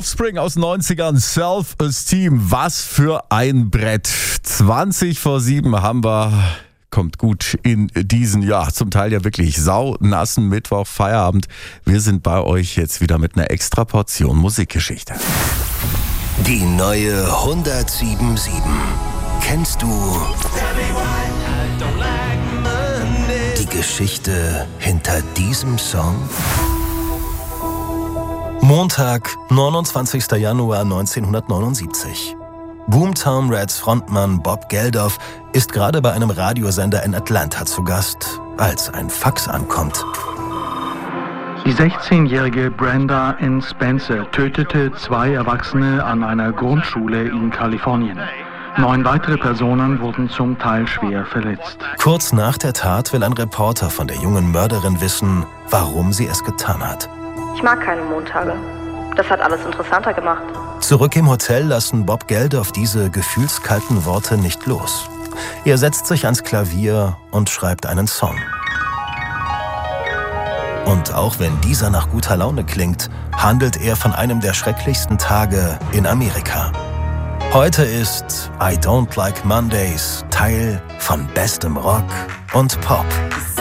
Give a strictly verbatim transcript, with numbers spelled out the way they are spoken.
Offspring aus den neunzigern, Self-Esteem, was für ein Brett. zwanzig vor sieben haben wir, kommt gut in diesen, ja, zum Teil ja wirklich saunassen Mittwoch, Feierabend. Wir sind bei euch jetzt wieder mit einer extra Portion Musikgeschichte. Die neue hundertsieben Komma sieben. Kennst du die Geschichte hinter diesem Song? Montag, neunundzwanzigster Januar neunzehnhundertneunundsiebzig. Boomtown Rats Frontmann Bob Geldof ist gerade bei einem Radiosender in Atlanta zu Gast, als ein Fax ankommt. Die sechzehnjährige Brenda Ann Spencer tötete zwei Erwachsene an einer Grundschule in Kalifornien. Neun weitere Personen wurden zum Teil schwer verletzt. Kurz nach der Tat will ein Reporter von der jungen Mörderin wissen, warum sie es getan hat. Ich mag keine Montage. Das hat alles interessanter gemacht. Zurück im Hotel lassen Bob Geldof diese gefühlskalten Worte nicht los. Er setzt sich ans Klavier und schreibt einen Song. Und auch wenn dieser nach guter Laune klingt, handelt er von einem der schrecklichsten Tage in Amerika. Heute ist I Don't Like Mondays Teil von bestem Rock und Pop.